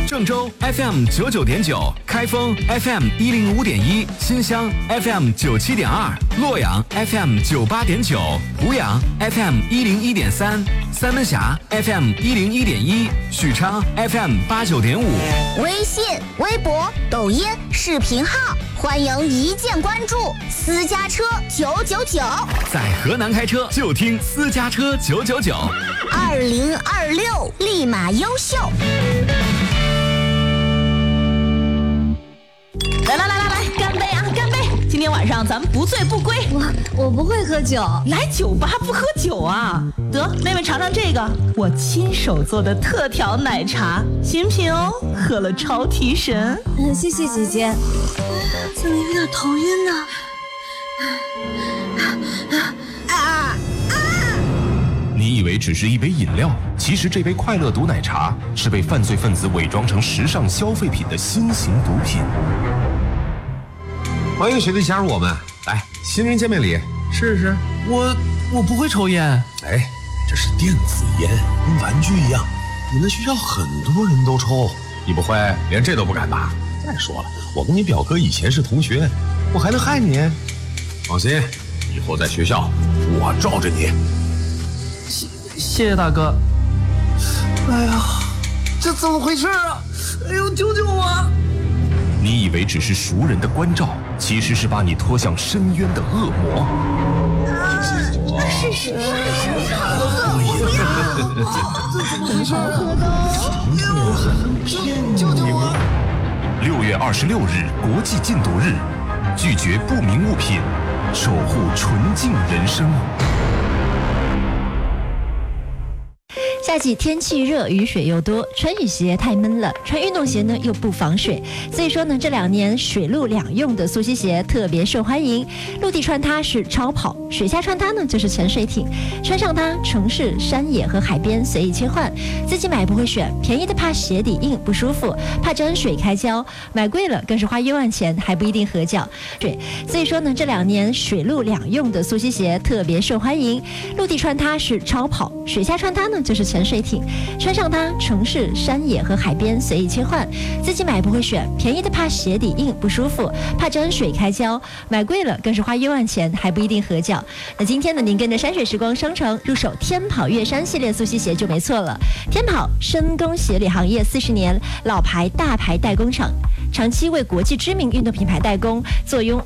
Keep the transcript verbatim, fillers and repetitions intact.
郑州 F M 九九点九，开封 F M 一零五点一，新乡 F M 九七点二，洛阳 F M 九八点九，湖阳 F M 一零一点三，三门峡 F M 一零一点一，许昌 F M 八九点五。 微信、微博、抖音、视频号，欢迎一键关注。私家车九九九， 在河南开车就听私家车九九九。 二零二六，立马优秀。 来来来来来，干杯啊，干杯！今天晚上咱们不醉不归。 我我不会喝酒， 来酒吧不喝酒啊？得，妹妹尝尝这个，我亲手做的特调奶茶，新品哦，喝了超提神。 嗯，谢谢姐姐。怎么有点头晕呢？ 啊啊！ 你以为只是一杯饮料，其实这杯快乐毒奶茶是被犯罪分子伪装成时尚消费品的新型毒品。 欢迎学弟加入我们，来，新人见面礼，试试。 我我不会抽烟。 哎，这是电子烟，跟玩具一样，你们学校很多人都抽， 你不会连这都不敢吧？ 再说了，我跟你表哥以前是同学，我还能害你？ 放心，以后在学校我罩着你。 谢谢谢大哥。哎呀，这怎么回事啊？哎呦，救救我！ 你以为只是熟人的关照，其实是把你拖向深渊的恶魔。 是是是，不要！这怎么回事啊？救救我！ 六月二十六日，国际禁毒日，拒绝不明物品，守护纯净人生。 夏季天气热，雨水又多，穿雨鞋太闷了，穿运动鞋呢又不防水，所以说呢，这两年水陆两用的速吸鞋特别受欢迎。陆地穿它是超跑，水下穿它呢就是潜水艇。穿上它，城市、山野和海边随意切换。自己买不会选，便宜的怕鞋底硬不舒服，怕沾水开胶；买贵了更是花一万钱还不一定合脚。对，所以说呢，这两年水陆两用的速吸鞋特别受欢迎。陆地穿它是超跑，水下穿它呢就是潜水艇。穿上它，城市、山野和海边随意切换。自己买不会选，便宜的怕鞋底硬不舒服，怕沾水开胶；买贵了更是花一万钱还不一定合脚。那今天呢，您跟着山水时光商城入手天跑月山系列速吸鞋就没错了。天跑深耕鞋履行业四十年，老牌大牌代工厂，长期为国际知名运动品牌代工，坐拥